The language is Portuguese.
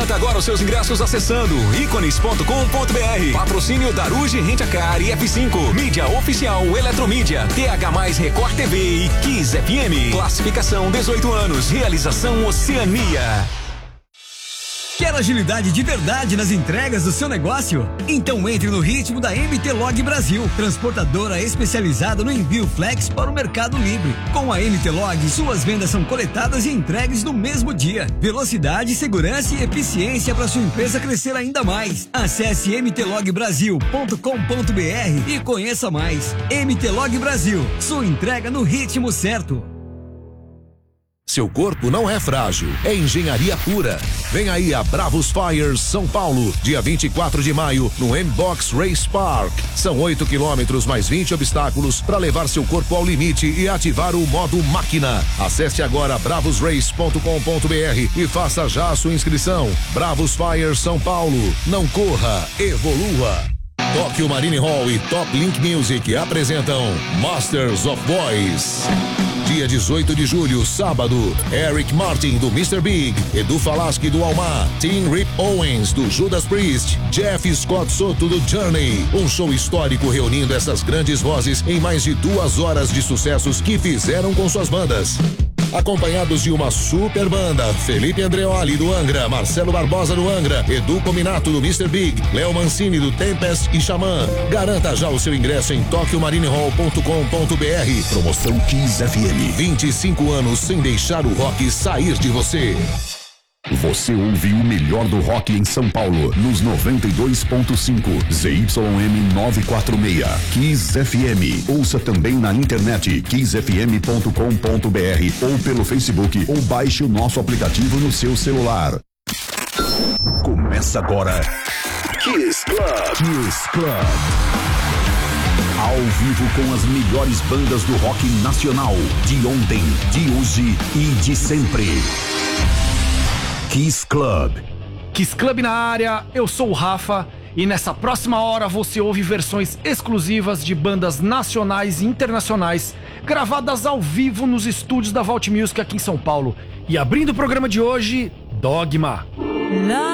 Garanta agora os seus ingressos acessando icones.com.br. Patrocínio Daruge Rent a Car e F5. Mídia oficial Eletromídia, TH+, Record TV e Kiss FM. Classificação 18 anos. Realização Oceania. Quer agilidade de verdade nas entregas do seu negócio? Então entre no ritmo da MT Log Brasil, transportadora especializada no envio flex para o Mercado Livre. Com a MT Log, suas vendas são coletadas e entregues no mesmo dia. Velocidade, segurança e eficiência para sua empresa crescer ainda mais. Acesse mtlogbrasil.com.br e conheça mais. MT Log Brasil, sua entrega no ritmo certo. Seu corpo não é frágil, é engenharia pura. Vem aí a Bravos Fires São Paulo, dia 24 de maio, no M-Box Race Park. São 8 quilômetros mais 20 obstáculos para levar seu corpo ao limite e ativar o modo máquina. Acesse agora bravosrace.com.br e faça já a sua inscrição. Bravos Fires São Paulo. Não corra, evolua. Tóquio Marine Hall e Top Link Music apresentam Masters of Boys. Dia 18 de julho, sábado, Eric Martin do Mr. Big, Edu Falaschi do Almar, Tim Rip Owens do Judas Priest, Jeff Scott Soto do Journey. Um show histórico reunindo essas grandes vozes em mais de 2 horas de sucessos que fizeram com suas bandas. Acompanhados de uma super banda, Felipe Andreoli do Angra, Marcelo Barbosa do Angra, Edu Cominato do Mr. Big, Léo Mancini do Tempest e Xamã. Garanta já o seu ingresso em tokyomarinehall.com.br. Promoção Kiss FM. 25 anos sem deixar o rock sair de você. Você ouve o melhor do rock em São Paulo, nos 92.5 ZYM 946 Kiss FM. Ouça também na internet kissfm.com.br ou pelo Facebook ou baixe o nosso aplicativo no seu celular. Começa agora Kiss Club. Kiss Club. Ao vivo com as melhores bandas do rock nacional, de ontem, de hoje e de sempre. Kiss Club. Kiss Club na área, eu sou o Rafa e nessa próxima hora você ouve versões exclusivas de bandas nacionais e internacionais gravadas ao vivo nos estúdios da Vault Music aqui em São Paulo. E abrindo o programa de hoje, Dogma.